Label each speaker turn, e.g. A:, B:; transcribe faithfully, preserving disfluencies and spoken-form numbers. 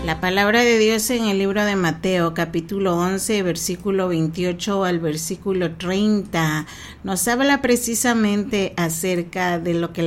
A: La palabra de Dios en el libro de Mateo, capítulo once, versículo veintiocho al versículo treinta, nos habla precisamente acerca de lo que